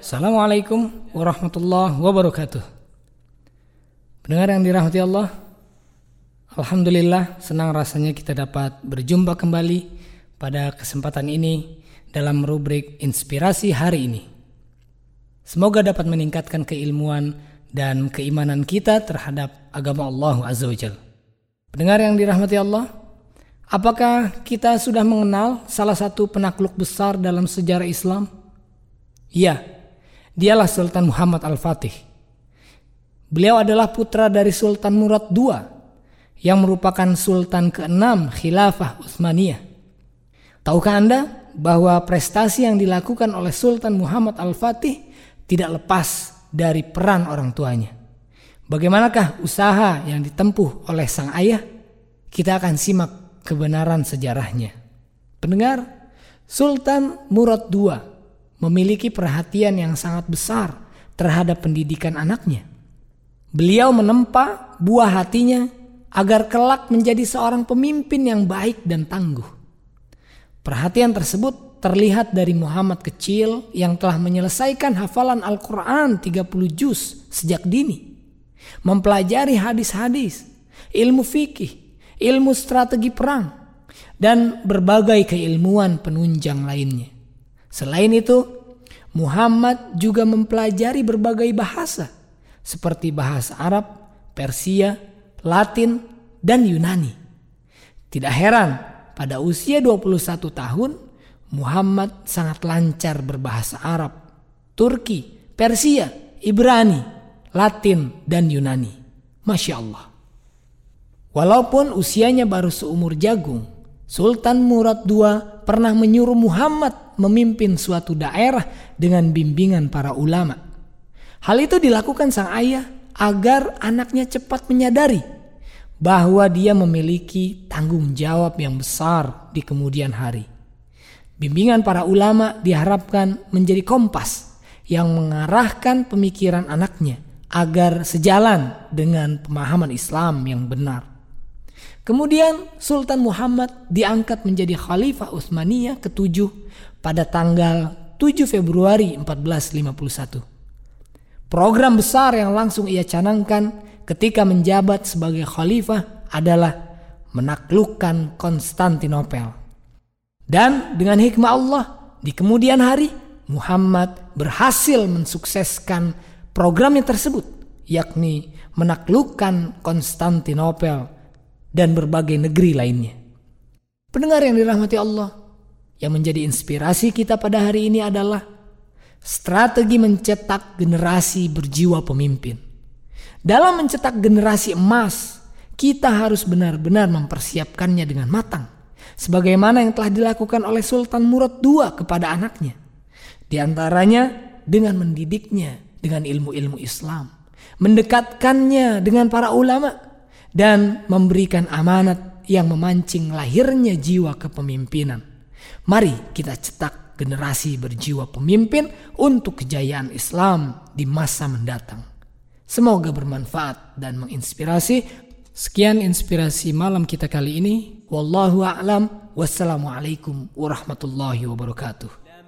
Assalamualaikum warahmatullahi wabarakatuh. Pendengar yang dirahmati Allah, alhamdulillah senang rasanya kita dapat berjumpa kembali pada kesempatan ini dalam rubrik Inspirasi hari ini. Semoga dapat meningkatkan keilmuan dan keimanan kita terhadap agama Allah Azza wa Jalla. Pendengar yang dirahmati Allah, apakah kita sudah mengenal salah satu penakluk besar dalam sejarah Islam? Ya, dialah Sultan Muhammad Al-Fatih. Beliau adalah putra dari Sultan Murad II yang merupakan Sultan ke-6 Khilafah Utsmaniyah. Tahukah Anda bahwa prestasi yang dilakukan oleh Sultan Muhammad Al-Fatih tidak lepas dari peran orang tuanya? Bagaimanakah usaha yang ditempuh oleh sang ayah? Kita akan simak kebenaran sejarahnya. Pendengar, Sultan Murad II memiliki perhatian yang sangat besar terhadap pendidikan anaknya. Beliau menempa buah hatinya agar kelak menjadi seorang pemimpin yang baik dan tangguh. Perhatian tersebut terlihat dari Muhammad kecil yang telah menyelesaikan hafalan Al-Quran 30 juz sejak dini, mempelajari hadis-hadis, ilmu fikih, ilmu strategi perang, dan berbagai keilmuan penunjang lainnya. Selain itu, Muhammad juga mempelajari berbagai bahasa seperti bahasa Arab, Persia, Latin, dan Yunani. Tidak heran, pada usia 21 tahun, Muhammad sangat lancar berbahasa Arab, Turki, Persia, Ibrani, Latin, dan Yunani. Masya Allah. Walaupun usianya baru seumur jagung, Sultan Murad II pernah menyuruh Muhammad memimpin suatu daerah dengan bimbingan para ulama. Hal itu dilakukan sang ayah agar anaknya cepat menyadari bahwa dia memiliki tanggung jawab yang besar di kemudian hari. Bimbingan para ulama diharapkan menjadi kompas yang mengarahkan pemikiran anaknya agar sejalan dengan pemahaman Islam yang benar. Kemudian Sultan Muhammad diangkat menjadi Khalifah Utsmaniyah ke-7 pada tanggal 7 Februari 1451. Program besar yang langsung ia canangkan ketika menjabat sebagai khalifah adalah menaklukkan Konstantinopel. Dan dengan hikmah Allah, di kemudian hari Muhammad berhasil mensukseskan programnya tersebut, yakni menaklukkan Konstantinopel dan berbagai negeri lainnya. Pendengar yang dirahmati Allah, yang menjadi inspirasi kita pada hari ini adalah strategi mencetak generasi berjiwa pemimpin. Dalam mencetak generasi emas, kita harus benar-benar mempersiapkannya dengan matang, sebagaimana yang telah dilakukan oleh Sultan Murad II kepada anaknya. Di antaranya dengan mendidiknya dengan ilmu-ilmu Islam, mendekatkannya dengan para ulama, dan memberikan amanat yang memancing lahirnya jiwa kepemimpinan. Mari kita cetak generasi berjiwa pemimpin untuk kejayaan Islam di masa mendatang. Semoga bermanfaat dan menginspirasi. Sekian inspirasi malam kita kali ini. Wallahu a'lam. Wassalamualaikum warahmatullahi wabarakatuh.